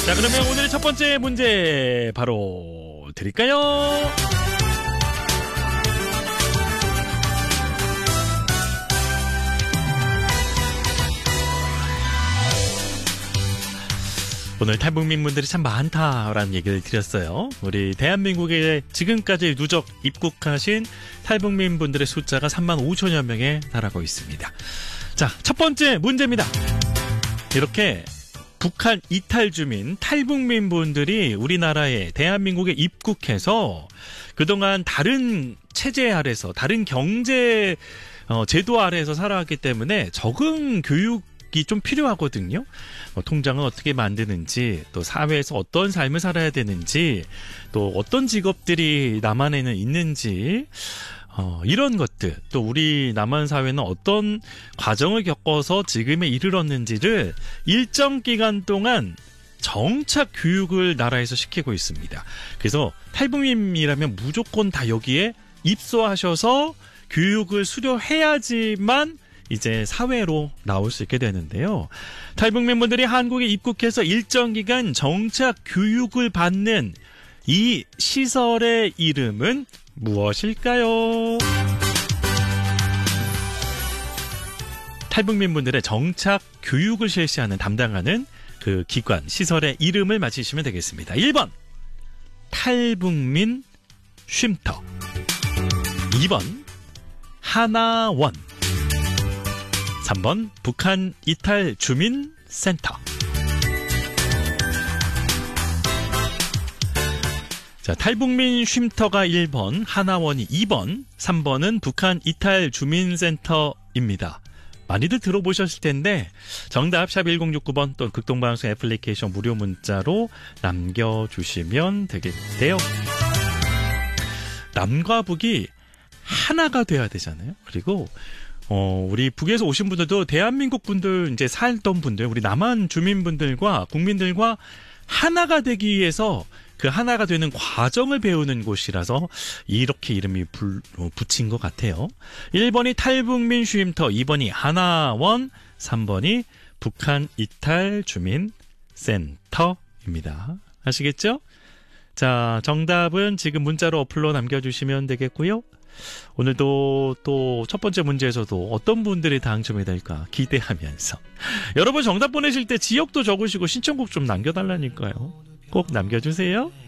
자, 그러면 오늘의 첫 번째 문제 바로 드릴까요? 오늘 탈북민 분들이 참 많다라는 얘기를 드렸어요. 우리 대한민국에 지금까지 누적 입국하신 탈북민 분들의 숫자가 35,000여 명에 달하고 있습니다. 자, 첫 번째 문제입니다. 이렇게 북한 이탈 주민, 탈북민 분들이 우리나라에 대한민국에 입국해서 그동안 다른 체제 아래서, 다른 경제 제도 아래에서 살아왔기 때문에 적응 교육이 좀 필요하거든요. 통장은 어떻게 만드는지, 또 사회에서 어떤 삶을 살아야 되는지, 또 어떤 직업들이 남한에는 있는지, 이런 것들, 또 우리 남한 사회는 어떤 과정을 겪어서 지금에 이르렀는지를 일정 기간 동안 정착 교육을 나라에서 시키고 있습니다. 그래서 탈북민이라면 무조건 다 여기에 입소하셔서 교육을 수료해야지만 이제 사회로 나올 수 있게 되는데요. 탈북민분들이 한국에 입국해서 일정 기간 정착 교육을 받는 이 시설의 이름은 무엇일까요? 탈북민분들의 정착 교육을 실시하는 담당하는 그 기관, 시설의 이름을 맞히시면 되겠습니다. 1번 탈북민 쉼터, 2번 하나원, 3번 북한 이탈 주민센터. 자, 탈북민 쉼터가 1번, 하나원이 2번, 3번은 북한 이탈 주민센터입니다. 많이들 들어보셨을 텐데 정답 샵 1069번 또는 극동방송 애플리케이션 무료 문자로 남겨주시면 되겠대요. 남과 북이 하나가 돼야 되잖아요. 그리고 우리 북에서 오신 분들도 대한민국 분들, 이제 살던 분들, 우리 남한 주민분들과 국민들과 하나가 되기 위해서 그 하나가 되는 과정을 배우는 곳이라서 이렇게 이름이 붙인 것 같아요. 1번이 탈북민 쉼터, 2번이 하나원, 3번이 북한 이탈 주민센터입니다. 아시겠죠? 자, 정답은 지금 문자로 어플로 남겨주시면 되겠고요. 오늘도 또 첫 번째 문제에서도 어떤 분들이 당첨이 될까 기대하면서 여러분 정답 보내실 때 지역도 적으시고 신청곡 좀 남겨달라니까요. 꼭 남겨주세요.